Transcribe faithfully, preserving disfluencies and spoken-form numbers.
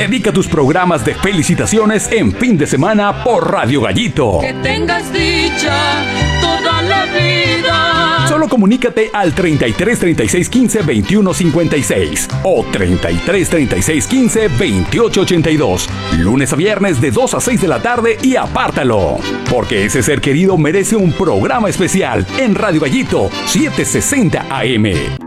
Dedica tus programas de felicitaciones en fin de semana por Radio Gallito. Que tengas dicha toda la vida. Solo comunícate al treinta y tres, treinta y seis, quince, veintiuno, cincuenta y seis o treinta y tres, treinta y seis, quince, veintiocho, ochenta y dos. Lunes a viernes de dos a seis de la tarde y apártalo. Porque ese ser querido merece un programa especial en Radio Gallito setecientos sesenta A M.